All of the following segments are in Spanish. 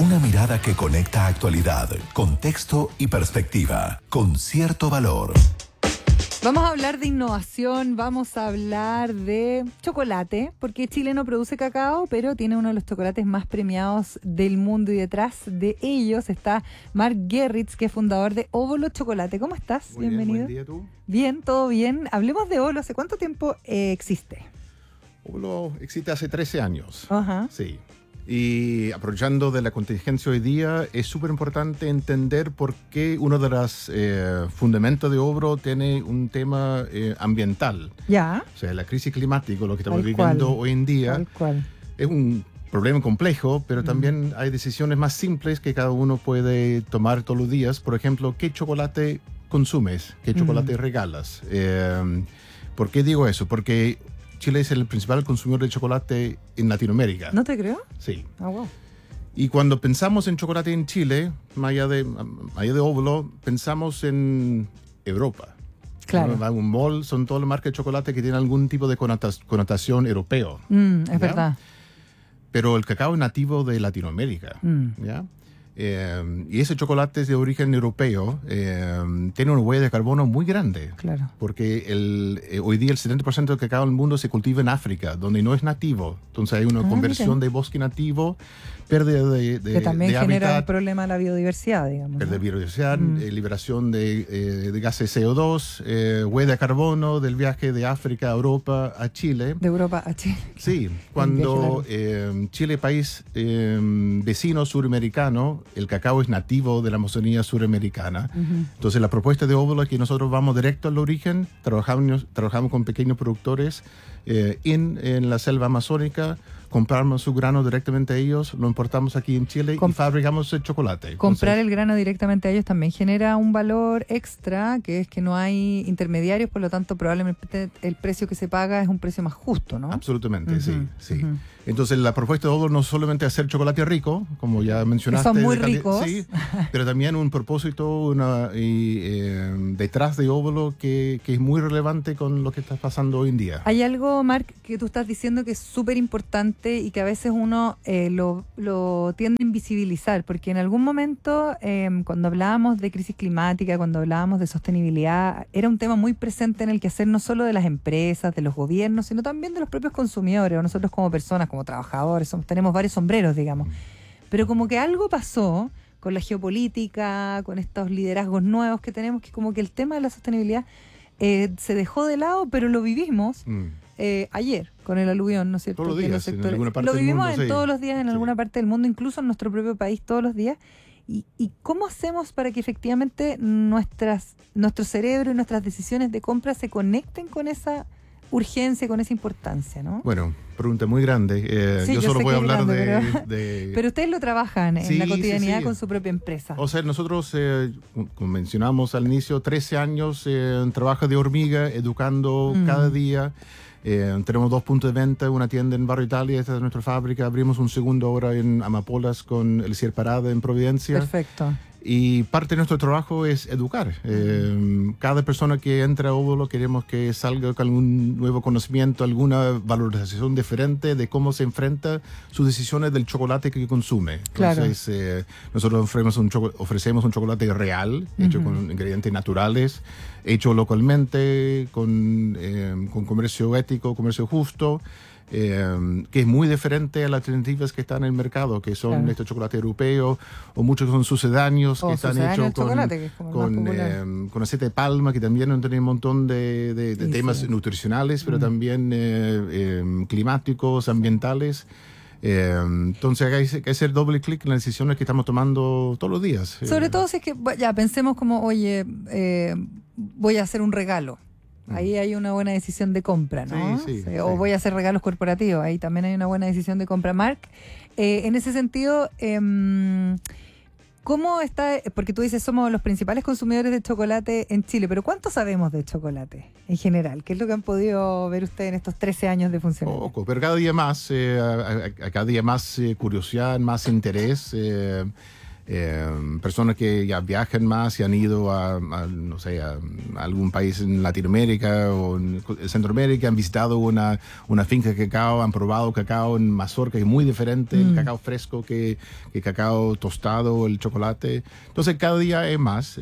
Una mirada que conecta actualidad, contexto y perspectiva, con cierto valor. Vamos a hablar de innovación, vamos a hablar de chocolate, porque Chile no produce cacao, pero tiene uno de los chocolates más premiados del mundo y detrás de ellos está Mark Gerritz, que es fundador de Óvulo Chocolate. ¿Cómo estás? Muy Bienvenido. Bien, buen día, ¿tú? Bien, todo bien. Hablemos de Óvulo. ¿Hace cuánto tiempo existe? Óvulo existe hace 13 años. Ajá. Sí. Y aprovechando de la contingencia hoy día, es súper importante entender por qué uno de los fundamentos de Óvulo tiene un tema ambiental. Ya. O sea, la crisis climática, lo que estamos Tal viviendo cual. hoy en día, Tal cual. es un problema complejo, pero también hay decisiones más simples que cada uno puede tomar todos los días. Por ejemplo, ¿qué chocolate consumes? ¿Qué chocolate regalas? ¿Por qué digo eso? Porque Chile es el principal consumidor de chocolate en Latinoamérica. ¿No te creo? Sí. Ah, wow. Y cuando pensamos en chocolate en Chile, más allá de Óvulo, pensamos en Europa. Claro. ¿No? Un mall son todas las marcas de chocolate que tienen algún tipo de connotación europeo. Es ¿ya? verdad. Pero el cacao es nativo de Latinoamérica. ¿Ya? Y ese chocolate es de origen europeo, tiene una huella de carbono muy grande. Claro. Porque hoy día el 70% del cacao del mundo se cultiva en África, donde no es nativo. Entonces hay una conversión de bosque nativo, pérdida de que también de genera hábitat, un problema a la biodiversidad, digamos. pérdida de ¿no? biodiversidad, liberación de gases CO2, huella de carbono del viaje de África a Europa a Chile. De Europa a Chile. Sí, cuando Chile, país vecino suramericano, el cacao es nativo de la Amazonía suramericana. Entonces la propuesta de Óvulo es que nosotros vamos directo al origen, trabajamos con pequeños productores en la selva amazónica, compramos su grano directamente a ellos, lo importamos aquí en Chile y fabricamos el chocolate. Comprar el grano directamente a ellos también genera un valor extra, que es que no hay intermediarios, por lo tanto probablemente el precio que se paga es un precio más justo, ¿no? Absolutamente, sí. Entonces la propuesta de Óvulo no es solamente hacer chocolate rico, como ya mencionaste. Que son muy ricos. Sí, pero también un propósito detrás de Óvulo que es muy relevante con lo que está pasando hoy en día. Hay algo, Marc, que tú estás diciendo que es súper importante y que a veces uno lo tiende a invisibilizar, porque en algún momento, cuando hablábamos de crisis climática, cuando hablábamos de sostenibilidad, era un tema muy presente en el quehacer no solo de las empresas, de los gobiernos, sino también de los propios consumidores, o nosotros como personas, como trabajadores, tenemos varios sombreros, digamos. Pero como que algo pasó con la geopolítica, con estos liderazgos nuevos que tenemos, que como que el tema de la sostenibilidad se dejó de lado, pero lo vivimos ayer con el aluvión, ¿no es cierto? Todos los días, en alguna parte lo del vivimos mundo, todos los días en alguna parte del mundo, incluso en nuestro propio país todos los días. ¿Y cómo hacemos para que efectivamente nuestro cerebro y nuestras decisiones de compra se conecten con esa urgencia, con esa importancia, ¿no? Bueno, pregunta muy grande. Sí, yo solo sé voy a que es hablar grande, pero ustedes lo trabajan en la cotidianidad con su propia empresa. O sea, nosotros, como mencionamos al inicio, 13 años en trabajo de hormiga, educando cada día. Tenemos 2 puntos de venta, una tienda en Barrio Italia, esta es nuestra fábrica. Abrimos un segundo ahora en Amapolas con el Cier Parada en Providencia. Perfecto. Y parte de nuestro trabajo es educar. Cada persona que entra a Óvulo queremos que salga con algún nuevo conocimiento, alguna valorización diferente de cómo se enfrenta sus decisiones del chocolate que consume. Claro. Entonces, nosotros ofrecemos un chocolate real, hecho con ingredientes naturales, hecho localmente, con comercio ético, comercio justo. Que es muy diferente a las alternativas que están en el mercado, que son estos chocolates europeos, o muchos son sucedáneos, que están hechos con aceite de palma, que también tienen un montón de temas nutricionales, pero también climáticos, ambientales. Entonces hay que hacer doble clic en las decisiones que estamos tomando todos los días. Sobre todo si es que ya pensemos como, oye, voy a hacer un regalo. Ahí hay una buena decisión de compra, ¿no? Sí. O voy a hacer regalos corporativos, ahí también hay una buena decisión de compra. Marc, en ese sentido, ¿cómo está? Porque tú dices, somos los principales consumidores de chocolate en Chile, pero ¿cuánto sabemos de chocolate en general? ¿Qué es lo que han podido ver ustedes en estos 13 años de funcionamiento? Poco, pero cada día más curiosidad, más interés. Personas que ya viajan más y han ido no sé, a algún país en Latinoamérica o en Centroamérica, han visitado una finca de cacao, han probado cacao en mazorca, que es muy diferente, el cacao fresco que cacao tostado, el chocolate. Entonces cada día es más.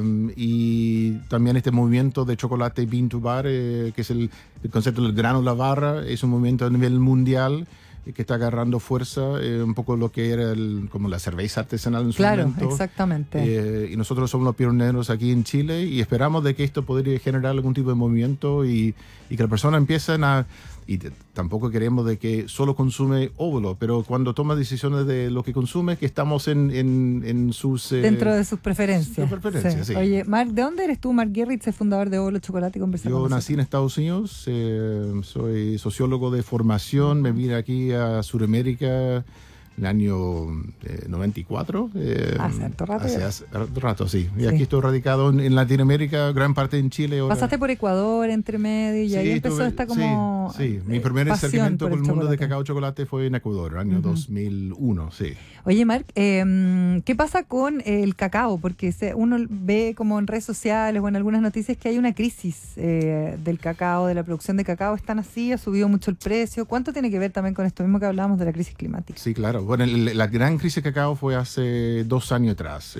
Y también este movimiento de chocolate bean to bar, que es el concepto del grano a la barra, es un movimiento a nivel mundial que está agarrando fuerza, un poco lo que era como la cerveza artesanal en su momento. Claro, exactamente. Y nosotros somos los pioneros aquí en Chile y esperamos de que esto podría generar algún tipo de movimiento y que las personas empiecen a... Y tampoco queremos de que solo consume óvulo, pero cuando toma decisiones de lo que consume, que estamos en sus... Dentro de sus preferencias. Sí. Oye, Marc, ¿de dónde eres tú? Marc Gerritz es fundador de Óvulo Chocolate y conversamos. Yo nací en Estados Unidos, soy sociólogo de formación, me vine aquí a Sudamérica en el año 94. Hace harto rato. Hace harto rato, sí. Y aquí estoy radicado en Latinoamérica, gran parte en Chile. Ahora. Pasaste por Ecuador, entre medio, y ahí empezó esta como... Sí, mi primer acercamiento con el mundo de cacao y chocolate fue en Ecuador, año 2001, sí. Oye, Marc, ¿qué pasa con el cacao? Porque uno ve como en redes sociales o en algunas noticias que hay una crisis del cacao, de la producción de cacao. Están así, ha subido mucho el precio. ¿Cuánto tiene que ver también con esto mismo que hablábamos de la crisis climática? Sí, claro. Bueno, la gran crisis de cacao fue hace 2 años atrás.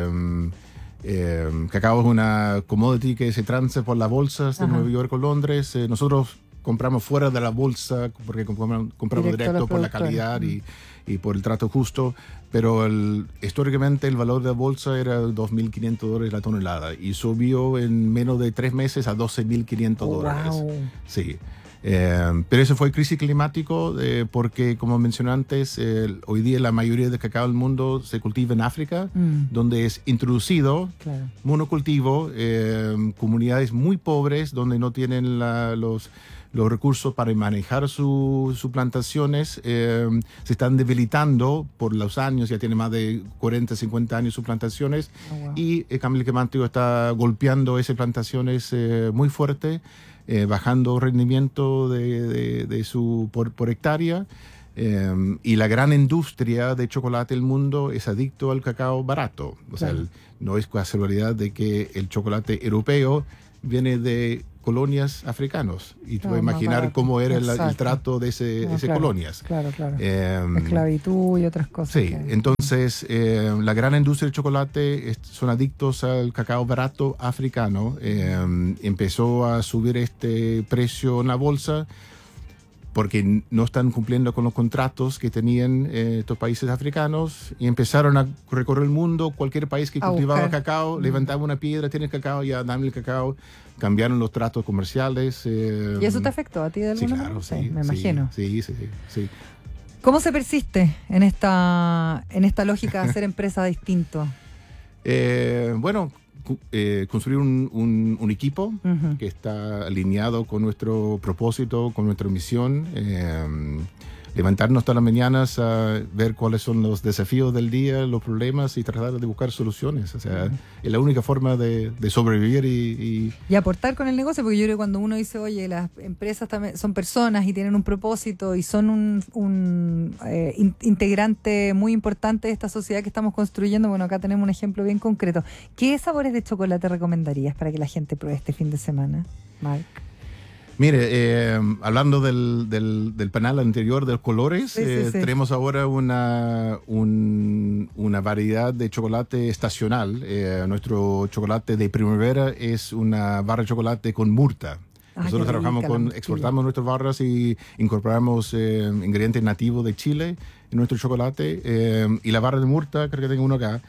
Cacao es una commodity que se transa por las bolsas de Nueva York o Londres. Nosotros compramos fuera de la bolsa porque compramos directo por la calidad y por el trato justo, pero históricamente el valor de la bolsa era $2.500 la tonelada y subió en menos de 3 meses a $12.500. Wow. Sí. Pero eso fue crisis climático porque, como mencioné antes, hoy día la mayoría del cacao del mundo se cultiva en África, donde es introducido, monocultivo, comunidades muy pobres donde no tienen los recursos para manejar sus plantaciones, se están debilitando por los años, ya tiene más de 40, 50 años sus plantaciones, y el cambio climático está golpeando esas plantaciones muy fuerte, bajando rendimiento por hectárea, y la gran industria de chocolate del mundo es adicto al cacao barato. O sea, no es casualidad de que el chocolate europeo viene de colonias africanos y tú puedes imaginar cómo era el trato de esas colonias. Claro. Esclavitud y otras cosas. Sí, entonces la gran industria del chocolate son adictos al cacao barato africano. Empezó a subir este precio en la bolsa porque no están cumpliendo con los contratos que tenían estos países africanos y empezaron a recorrer el mundo. Cualquier país que cultivaba cacao, levantaba una piedra, tiene cacao, ya dame el cacao. Cambiaron los tratos comerciales. ¿Y eso te afectó a ti de alguna manera? Sí, me imagino. Sí. ¿Cómo se persiste en esta lógica de hacer empresa distinto? Bueno, construir un equipo que está alineado con nuestro propósito, con nuestra misión. Levantarnos todas las mañanas a ver cuáles son los desafíos del día, los problemas y tratar de buscar soluciones. O sea, es la única forma de sobrevivir y aportar con el negocio, porque yo creo que cuando uno dice, oye, las empresas también son personas y tienen un propósito y son un integrante muy importante de esta sociedad que estamos construyendo, bueno, acá tenemos un ejemplo bien concreto. ¿Qué sabores de chocolate recomendarías para que la gente pruebe este fin de semana, Marc? Mire, hablando del panel anterior de los colores, tenemos ahora una variedad de chocolate estacional. Nuestro chocolate de primavera es una barra de chocolate con murta. Nosotros trabajamos exportamos nuestras barras y incorporamos ingredientes nativos de Chile en nuestro chocolate. Y la barra de murta, creo que tengo uno acá.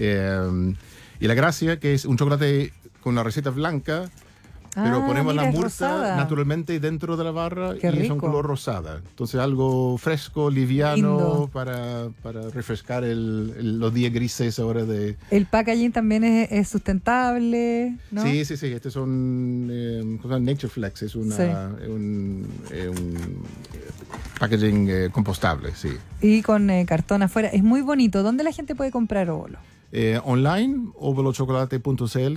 Y la gracia que es un chocolate con la receta blanca, pero ponemos la murta naturalmente dentro de la barra. Qué y rico. es un color rosada. Entonces algo fresco, liviano, para refrescar los días grises ahora de... El packaging también es sustentable, ¿no? Sí. Estos son Nature Flex, es un packaging compostable, sí. Y con cartón afuera. Es muy bonito. ¿Dónde la gente puede comprar óvulo? Online, ovolochocolate.cl.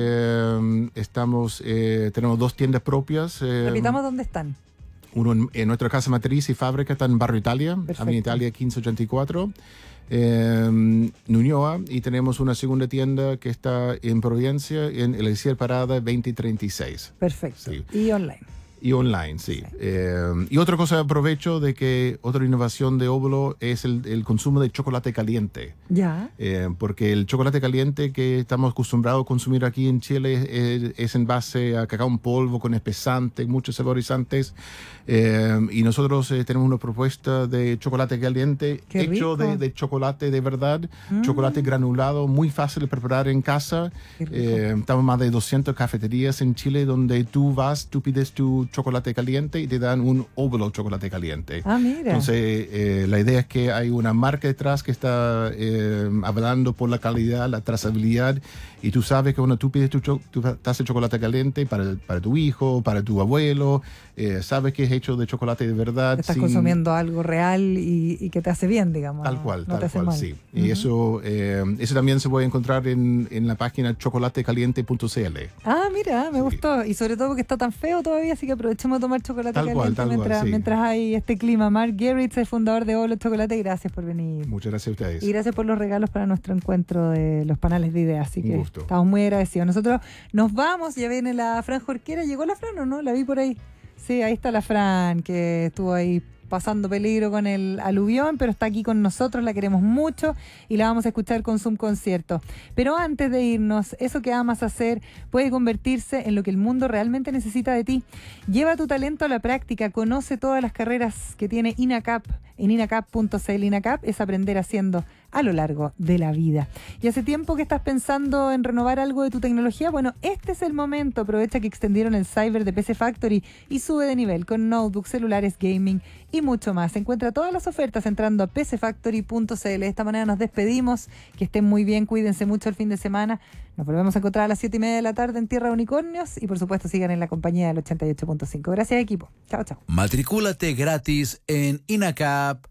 Tenemos 2 tiendas propias. Repitamos dónde están. Uno en nuestra casa matriz y fábrica está en Barrio Italia, Perfecto. Avenida Italia 1584. Ñuñoa, y tenemos una segunda tienda que está en Providencia, en Elisier Parada 2036. Perfecto. Sí. Y online. Y online, sí. Y otra cosa, aprovecho de que otra innovación de Óvulo es el consumo de chocolate caliente. Ya. Porque el chocolate caliente que estamos acostumbrados a consumir aquí en Chile es en base a cacao en polvo, con espesante, muchos saborizantes. Y nosotros tenemos una propuesta de chocolate caliente Qué hecho rico. de chocolate de verdad, chocolate granulado, muy fácil de preparar en casa. Qué rico. Estamos más de 200 cafeterías en Chile donde tú pides tu chocolate caliente y te dan un Óvulo chocolate caliente. Ah, mira. Entonces, la idea es que hay una marca detrás que está hablando por la calidad, la trazabilidad, y tú sabes que cuando tú pides tu taza de chocolate caliente para tu hijo, para tu abuelo, sabes que es hecho de chocolate de verdad. Estás consumiendo algo real y que te hace bien, digamos. Tal cual, no te hace mal. sí. Y eso también se puede encontrar en la página chocolatecaliente.cl. Ah, mira, me gustó. Y sobre todo porque está tan feo todavía, así que aprovechemos de tomar chocolate caliente mientras hay este clima. Mark Gerritz, el fundador de Óvulo Chocolate, gracias por venir. Muchas gracias a ustedes. Y gracias por los regalos para nuestro encuentro de los panales de ideas. Así Un que gusto. estamos muy agradecidos. Nosotros nos vamos, ya viene la Fran Jorquera. ¿Llegó la Fran o no? La vi por ahí. Sí, ahí está la Fran, que estuvo ahí pasando peligro con el aluvión, pero está aquí con nosotros, la queremos mucho y la vamos a escuchar con Zoom Concierto. Pero antes de irnos, eso que amas hacer puede convertirse en lo que el mundo realmente necesita de ti. Lleva tu talento a la práctica, conoce todas las carreras que tiene INACAP en inacap.cl. INACAP es aprender haciendo a lo largo de la vida. ¿Y hace tiempo que estás pensando en renovar algo de tu tecnología? Bueno, este es el momento. Aprovecha que extendieron el Cyber de PC Factory y sube de nivel con notebooks, celulares, gaming y mucho más. Encuentra todas las ofertas entrando a pcfactory.cl. De esta manera nos despedimos. Que estén muy bien, cuídense mucho el fin de semana. Nos volvemos a encontrar a las 7:30 de la tarde en Tierra de Unicornios y por supuesto sigan en la compañía del 88.5. Gracias, equipo. Chao, chao. Matricúlate gratis en inacap.cl.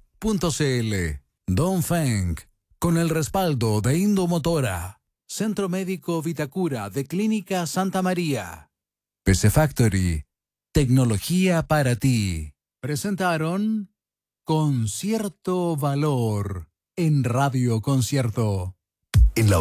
Dongfeng, con el respaldo de Indomotora, Centro Médico Vitacura de Clínica Santa María, PC Factory, tecnología para ti. Presentaron Concierto Valor en Radio Concierto. En la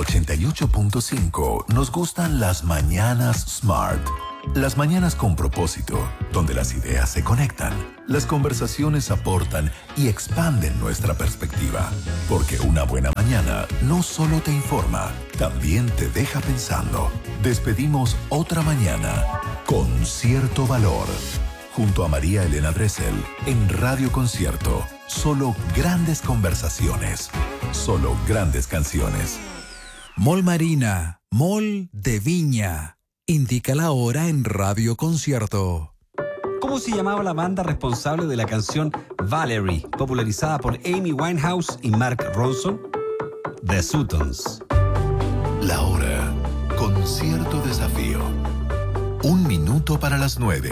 88.5 nos gustan las mañanas Smart. Las mañanas con propósito, donde las ideas se conectan, las conversaciones aportan y expanden nuestra perspectiva. Porque una buena mañana no solo te informa, también te deja pensando. Despedimos otra mañana con cierto valor. Junto a María Elena Dressel en Radio Concierto. Solo grandes conversaciones. Solo grandes canciones. Mall Marina, Mall de Viña. Indica la hora en Radio Concierto. ¿Cómo se llamaba la banda responsable de la canción Valerie, popularizada por Amy Winehouse y Mark Ronson? The Sutons. La hora con cierto desafío. 1 minuto para las 9.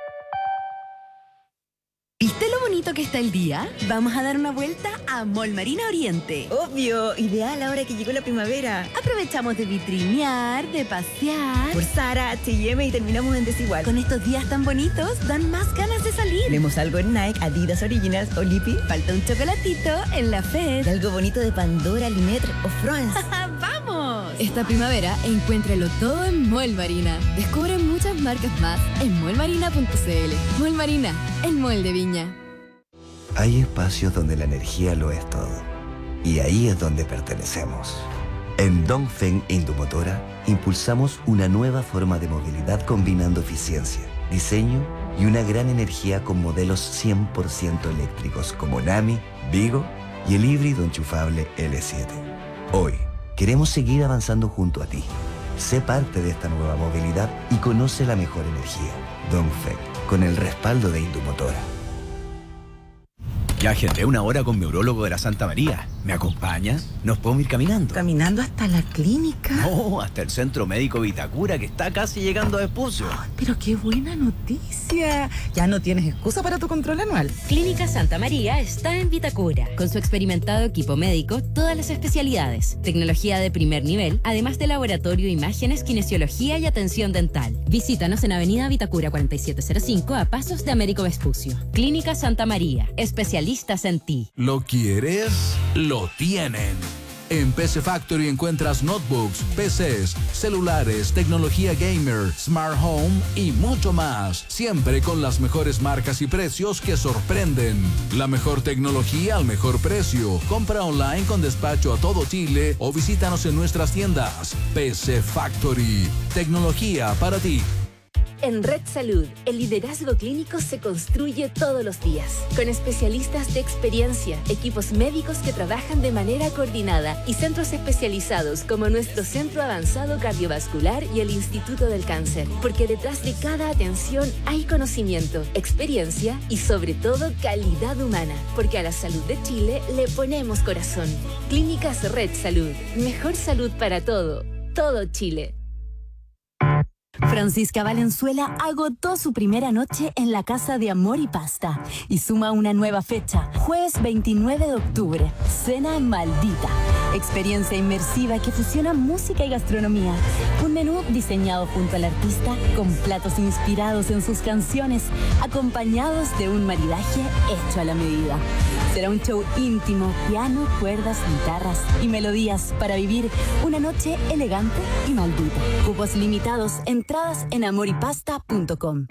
¿Viste lo bonito que está el día? Vamos a dar una vuelta a Mall Marina Oriente. Obvio, ideal ahora que llegó la primavera. Aprovechamos de vitrinear, de pasear. Por Zara, H&M y terminamos en Desigual. Con estos días tan bonitos, dan más ganas de salir. Tenemos algo en Nike, Adidas Originals o Lippy. Falta un chocolatito en la Y Fed. algo bonito de Pandora, Linetre o France. ¡Vamos! Esta primavera, encuéntralo todo en Mall Marina. Descubre muchas marcas más en mallmarina.cl. Mall Marina, el mall de Viña. Hay espacios donde la energía lo es todo. Y ahí es donde pertenecemos. En Dongfeng Indomotora impulsamos una nueva forma de movilidad combinando eficiencia, diseño y una gran energía con modelos 100% eléctricos como Nami, Vigo y el híbrido enchufable L7. Hoy, queremos seguir avanzando junto a ti. Sé parte de esta nueva movilidad y conoce la mejor energía. Dongfeng, con el respaldo de Indomotora. Ya agendé una hora con mi urólogo de la Santa María. ¿Me acompaña? ¿Nos podemos ir caminando? ¿Caminando hasta la clínica? No, hasta el Centro Médico Vitacura, que está casi llegando a Vespucio. Pero qué buena noticia. Ya no tienes excusa para tu control anual. Clínica Santa María está en Vitacura. Con su experimentado equipo médico, todas las especialidades, tecnología de primer nivel, además de laboratorio, imágenes, kinesiología y atención dental. Visítanos en Avenida Vitacura 4705 a pasos de Américo Vespucio. Clínica Santa María, especialista especialistas en ti. ¿Lo quieres? Lo tienen. En PC Factory encuentras notebooks, PCs, celulares, tecnología gamer, smart home y mucho más. Siempre con las mejores marcas y precios que sorprenden. La mejor tecnología al mejor precio. Compra online con despacho a todo Chile o visítanos en nuestras tiendas. PC Factory. Tecnología para ti. En Red Salud, el liderazgo clínico se construye todos los días, con especialistas de experiencia, equipos médicos que trabajan de manera coordinada y centros especializados como nuestro Centro Avanzado Cardiovascular y el Instituto del Cáncer, porque detrás de cada atención hay conocimiento, experiencia y sobre todo calidad humana, porque a la salud de Chile le ponemos corazón. Clínicas Red Salud, mejor salud para todo Chile. Francisca Valenzuela agotó su primera noche en la Casa de Amor y Pasta y suma una nueva fecha, jueves 29 de octubre, Cena Maldita. Experiencia inmersiva que fusiona música y gastronomía. Un menú diseñado junto al artista con platos inspirados en sus canciones, acompañados de un maridaje hecho a la medida. Será un show íntimo, piano, cuerdas, guitarras y melodías para vivir una noche elegante y maldita. Cupos limitados, entradas en amoripasta.com.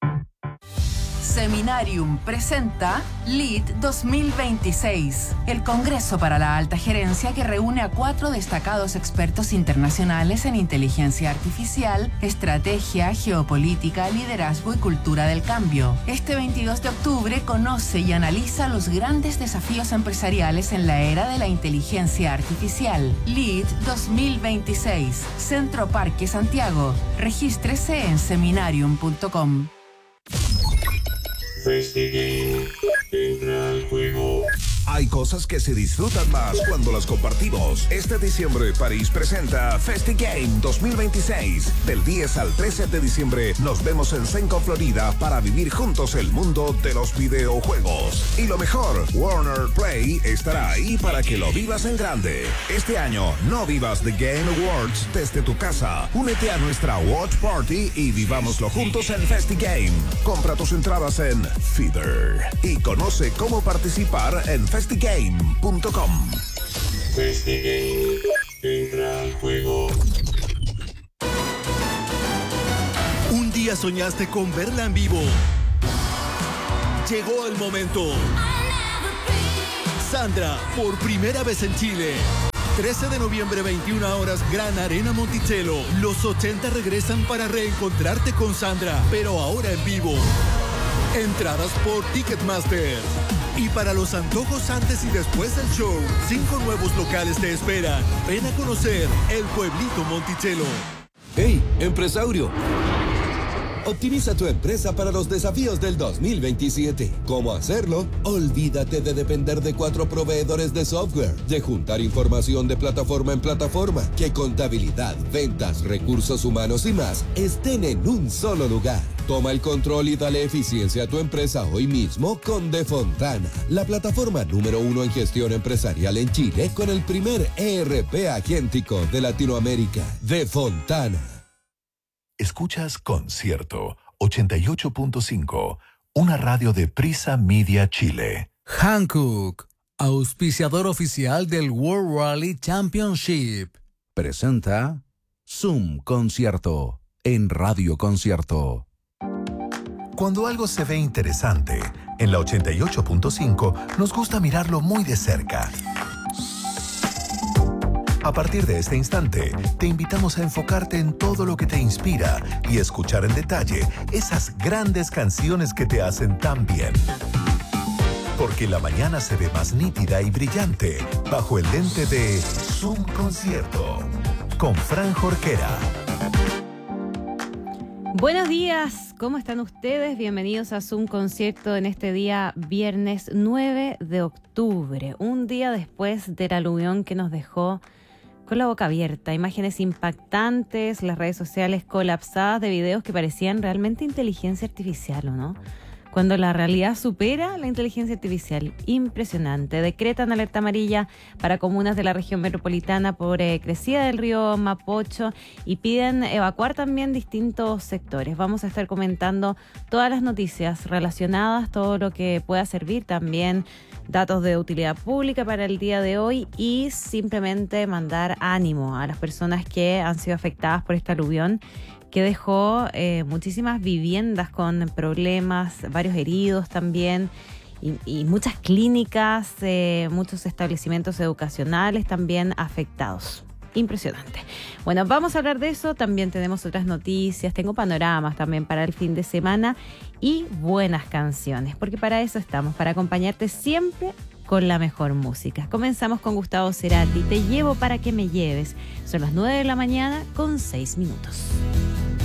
Seminarium presenta LEAD 2026, el Congreso para la Alta Gerencia que reúne a 4 destacados expertos internacionales en inteligencia artificial, estrategia, geopolítica, liderazgo y cultura del cambio. Este 22 de octubre conoce y analiza los grandes desafíos empresariales en la era de la inteligencia artificial. LEAD 2026, Centro Parque Santiago. Regístrese en seminarium.com. FestiGame, entra al juego. Hay cosas que se disfrutan más cuando las compartimos. Este diciembre, París presenta FestiGame 2026. Del 10 al 13 de diciembre, nos vemos en Senco, Florida, para vivir juntos el mundo de los videojuegos. Y lo mejor, Warner Play estará ahí para que lo vivas en grande. Este año, no vivas The Game Awards desde tu casa. Únete a nuestra Watch Party y vivámoslo juntos en FestiGame. Compra tus entradas en Feeder y conoce cómo participar en festigame.com. FestiGame, entra al juego. Un día soñaste con verla en vivo. Llegó el momento. Sandra, por primera vez en Chile. 13 de noviembre, 21 horas, Gran Arena Monticello. Los 80 regresan para reencontrarte con Sandra, pero ahora en vivo. Entradas por Ticketmaster. Y para los antojos antes y después del show, 5 nuevos locales te esperan. Ven a conocer el Pueblito Monticello. ¡Hey, empresario! Optimiza tu empresa para los desafíos del 2027. ¿Cómo hacerlo? Olvídate de depender de 4 proveedores de software, de juntar información de plataforma en plataforma, que contabilidad, ventas, recursos humanos y más estén en un solo lugar. Toma el control y dale eficiencia a tu empresa hoy mismo con Defontana, la plataforma número 1 en gestión empresarial en Chile con el primer ERP agéntico de Latinoamérica. Defontana. Escuchas Concierto 88.5, una radio de Prisa Media Chile. Hankook, auspiciador oficial del World Rally Championship, presenta Zoom Concierto en Radio Concierto. Cuando algo se ve interesante, en la 88.5 nos gusta mirarlo muy de cerca. A partir de este instante, te invitamos a enfocarte en todo lo que te inspira y escuchar en detalle esas grandes canciones que te hacen tan bien. Porque la mañana se ve más nítida y brillante bajo el lente de Zoom Concierto con Fran Jorquera. Buenos días, ¿cómo están ustedes? Bienvenidos a Zoom Concierto en este día viernes 9 de octubre, un día después del aluvión que nos dejó con la boca abierta, imágenes impactantes, las redes sociales colapsadas de videos que parecían realmente inteligencia artificial, ¿o no? cuando la realidad supera la inteligencia artificial. Impresionante. Decretan alerta amarilla para comunas de la región metropolitana por crecida del río Mapocho y piden evacuar también distintos sectores. Vamos a estar comentando todas las noticias relacionadas, todo lo que pueda servir también, datos de utilidad pública para el día de hoy y simplemente mandar ánimo a las personas que han sido afectadas por esta aluvión que dejó muchísimas viviendas con problemas, varios heridos también y muchas clínicas, muchos establecimientos educacionales también afectados. Impresionante. Bueno, vamos a hablar de eso. También tenemos otras noticias. Tengo panoramas también para el fin de semana y buenas canciones, porque para eso estamos, para acompañarte siempre con la mejor música. Comenzamos con Gustavo Cerati. Te llevo para que me lleves. Son las 9 de la mañana con 6 minutos.